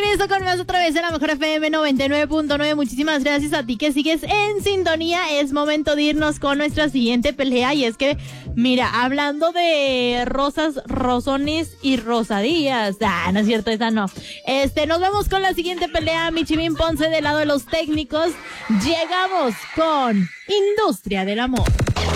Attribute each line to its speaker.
Speaker 1: regreso con más otra vez en la Mejor FM 99.9. Muchísimas gracias a ti que sigues en sintonía. Es momento de irnos con nuestra siguiente pelea. Y es que, mira, hablando de rosas, rosones y rosadillas. No es cierto, esa no. Nos vamos con la siguiente pelea. Michimín Ponce del lado de los técnicos. Llegamos con Industria del Amor.